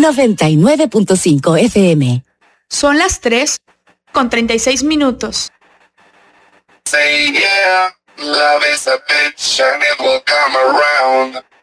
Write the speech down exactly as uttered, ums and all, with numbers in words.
noventa y nueve punto cinco F M. Son las tres con treinta y seis minutos. Say yeah, love is a bitch and it will come around.